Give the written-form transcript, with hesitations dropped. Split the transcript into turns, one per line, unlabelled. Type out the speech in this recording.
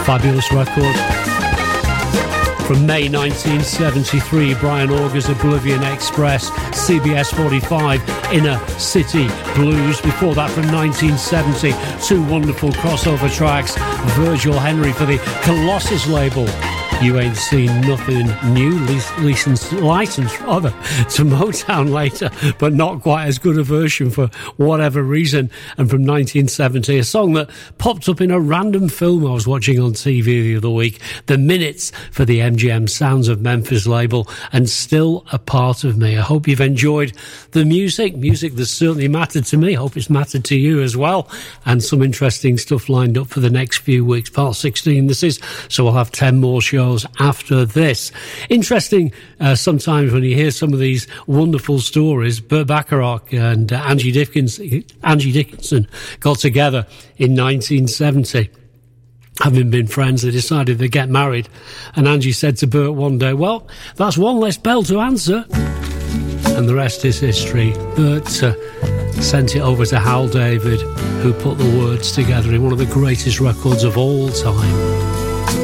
Fabulous record. From May 1973, Brian Auger's Oblivion Express, CBS 45, Inner City Blues. Before that, from 1970, two wonderful crossover tracks, Virgil Henry for the Colossus label. You Ain't Seen Nothing New, licensed rather to Motown later, but not quite as good a version for whatever reason. And from 1970, a song that popped up in a random film I was watching on TV the other week, The Minutes for the MGM Sounds of Memphis label, and Still a Part of Me. I hope you've enjoyed the music that certainly mattered to me. I hope it's mattered to you as well, and some interesting stuff lined up for the next few weeks. Part 16 this is, so we'll have 10 more shows after this. Interesting sometimes when you hear some of these wonderful stories. Burt Bacharach and Angie Dickinson got together in 1970. Having been friends, they decided they'd get married, and Angie said to Burt one day, well, that's one less bell to answer. And the rest is history. Burt sent it over to Hal David, who put the words together in one of the greatest records of all time.